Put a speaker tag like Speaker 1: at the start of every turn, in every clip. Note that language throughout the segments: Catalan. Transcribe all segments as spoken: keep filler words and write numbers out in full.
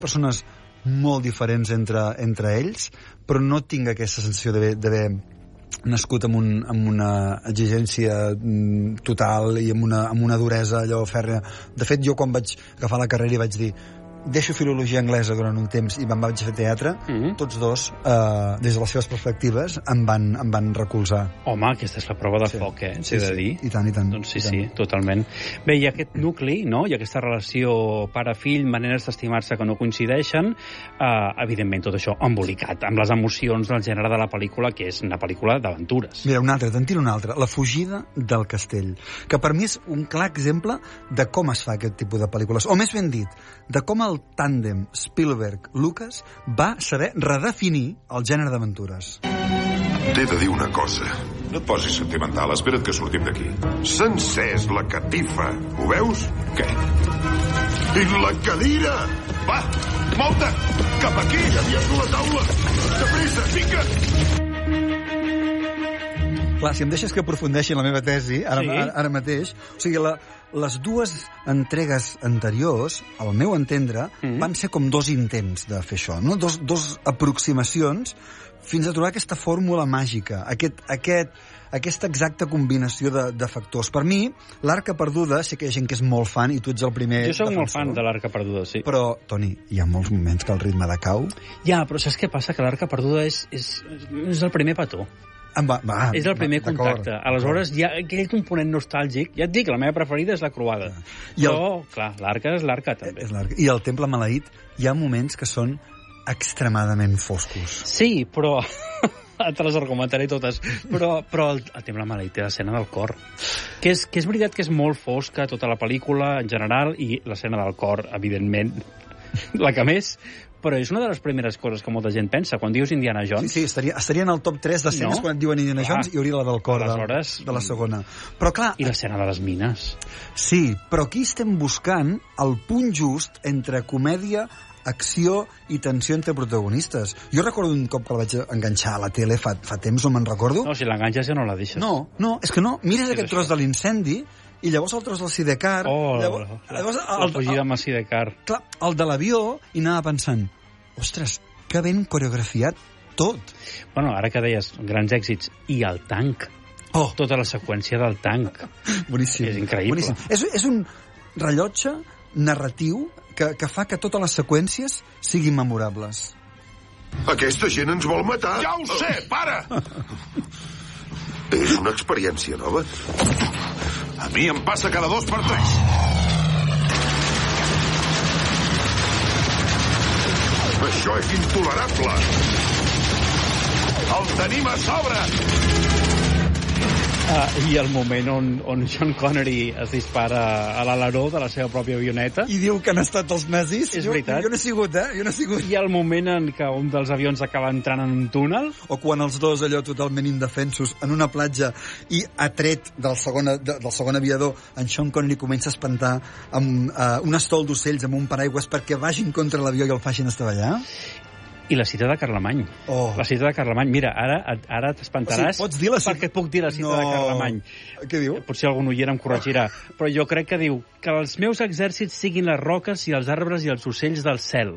Speaker 1: persones molt diferents entre, entre ells, però no tinc aquesta sensació d'haver nascut amb, un, amb una exigència total i amb una, amb una duresa allò fèrrea. De fet, jo quan vaig agafar la carrera i vaig dir deixo filologia anglesa durant un temps i me'n vaig fer teatre, mm-hmm. tots dos, eh, des de les seves perspectives, em van, em van recolzar.
Speaker 2: Home, aquesta és la prova de sí. foc, eh?
Speaker 1: Sí,
Speaker 2: T'he de dir.
Speaker 1: Sí. I tant, i tant.
Speaker 2: Doncs sí,
Speaker 1: i tant.
Speaker 2: sí, totalment. Bé, i aquest nucli, no?, i aquesta relació pare-fill, maneres d'estimar-se que no coincideixen, eh, evidentment tot això embolicat, amb les emocions del gènere de la pel·lícula, que és una pel·lícula d'aventures.
Speaker 1: Mira, un altre, te'n tiro un altre. La fugida del castell, que per mi és un clar exemple de com es fa aquest tipus de pel·lícules, o més ben dit, de com el tàndem Spielberg-Lucas va saber redefinir el gènere d'aventures.
Speaker 3: T'he de dir una cosa. No et posis sentimental, espera't que sortim d'aquí. S'ha encès la catifa. Ho veus? Què? I la cadira! Va, mou-te! Cap aquí! Ja aviat la taula! De pressa, fica!
Speaker 1: Clar, si em deixes que aprofundeixi en la meva tesi, ara,
Speaker 2: sí.
Speaker 1: ara, ara mateix, o sigui, la, les dues entregues anteriors, al meu entendre, mm-hmm. van ser com dos intents de fer això, no? Dos, dos aproximacions fins a trobar aquesta fórmula màgica, aquest, aquest, aquesta exacta combinació de, de factors. Per mi, l'Arca Perduda, sé que hi ha gent que és molt fan, i tu ets el primer
Speaker 2: Jo soc
Speaker 1: defensor,
Speaker 2: molt fan de l'Arca Perduda, sí.
Speaker 1: Però, Toni, hi ha molts moments que el ritme decau.
Speaker 2: Ja, però saps què passa? Que l'Arca Perduda és, és, és el primer petó.
Speaker 1: Va, va,
Speaker 2: és el primer va, contacte. Aleshores, hi ha aquell component nostàlgic. Ja et dic, la meva preferida és la croada. I el... Però, clar, l'Arca és l'Arca, també.
Speaker 1: És l'Arca. I el Temple Maleït, hi ha moments que són extremadament foscos.
Speaker 2: Sí, però... te les argumentaré totes. Però, però el, el Temple Maleït té l'escena del cor. Que és, que és veritat que és molt fosca tota la pel·lícula, en general, i l'escena del cor, evidentment, la que més... Però és una de les primeres coses que molta gent pensa. Quan dius Indiana Jones...
Speaker 1: Sí, sí, estaria, estaria en el top tres d'escenes no? quan et diuen Indiana clar. Jones, hi hauria la del cor de, de la segona. Però clar...
Speaker 2: I l'escena de les mines.
Speaker 1: Sí, però aquí estem buscant el punt just entre comèdia, acció i tensió entre protagonistes. Jo recordo un cop que la vaig enganxar a la tele fa, fa temps, no me'n recordo.
Speaker 2: No, si l'enganxes ja no la deixes.
Speaker 1: No, no, és que no. Mires sí, aquest tros de l'incendi i llavors el tros del Sidecar...
Speaker 2: Oh,
Speaker 1: llavors,
Speaker 2: llavors, el, la fugida amb el Sidecar.
Speaker 1: Clar, el de l'avió, i anava pensant, ostres, que ben coreografiat tot.
Speaker 2: Bueno, ara que deies grans èxits, i el tanc.
Speaker 1: Oh.
Speaker 2: Tota la seqüència del tanc.
Speaker 1: Boníssim.
Speaker 2: És increïble.
Speaker 1: Boníssim. És, és un rellotge narratiu que, que fa que totes les seqüències siguin memorables.
Speaker 3: Aquesta gent ens vol matar. Ja ho sé, para! És una experiència nova. A mi em passa cada dos per tres. Això és intolerable. El tenim a sobre.
Speaker 2: Uh, I el moment on, on Sean Connery es dispara a l'aleró de la seva pròpia avioneta.
Speaker 1: I diu que han estat els nazis.
Speaker 2: És
Speaker 1: jo,
Speaker 2: veritat.
Speaker 1: Jo no he sigut, eh? Jo no he sigut.
Speaker 2: I el moment en què un dels avions acaba entrant en un túnel.
Speaker 1: O quan els dos, allò totalment indefensos, en una platja, i atret del segon, de, del segon aviador, en Sean Connery comença a espantar amb uh, un estol d'ocells amb un paraigües perquè vagin contra l'avió i el facin estavellar.
Speaker 2: I la cita de Carlemany.
Speaker 1: Oh.
Speaker 2: La cita de Carlemany. Mira, ara, ara t'espantaràs,
Speaker 1: o sigui, pots dir la cita...
Speaker 2: perquè et puc dir la cita
Speaker 1: no.
Speaker 2: de Carlemany.
Speaker 1: Què diu?
Speaker 2: Potser algun oient em corregirà. Oh. Però jo crec que diu que els meus exèrcits siguin les roques i els arbres i els ocells del cel.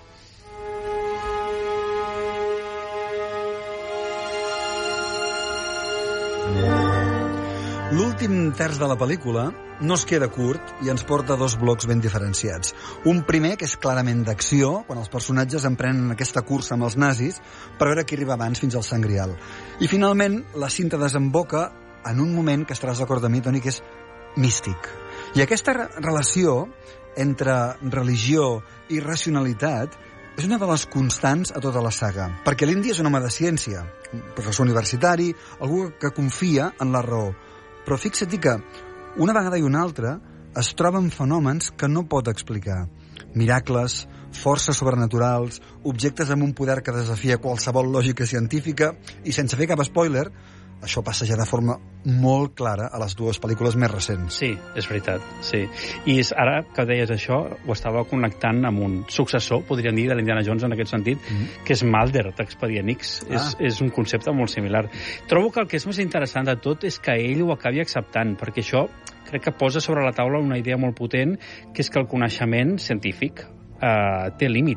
Speaker 1: L'últim terç de la pel·lícula no es queda curt i ens porta dos blocs ben diferenciats. Un primer, que és clarament d'acció, quan els personatges emprenen aquesta cursa amb els nazis per veure qui arriba abans fins al Sant Grial. I finalment, la cinta desemboca en un moment que estaràs d'acord amb mi, Toni, que és místic. I aquesta re- relació entre religió i racionalitat és una de les constants a tota la saga, perquè l'Indy és un home de ciència, professor universitari, algú que confia en la raó. Però fixa't que una vegada i una altra es troben fenòmens que no pot explicar. Miracles, forces sobrenaturals, objectes amb un poder que desafia qualsevol lògica científica, i sense fer cap spoiler, això passa ja de forma molt clara a les dues pel·lícules més recents.
Speaker 2: Sí, és veritat, sí. I és, ara que deies això, ho estava connectant amb un successor, podríem dir, de l'Indiana Jones en aquest sentit, mm-hmm. que és Mulder, d'Expedient X. Ah. És, és un concepte molt similar. Trobo que el que és més interessant de tot és que ell ho acabi acceptant, perquè això crec que posa sobre la taula una idea molt potent, que és que el coneixement científic, eh, té límit.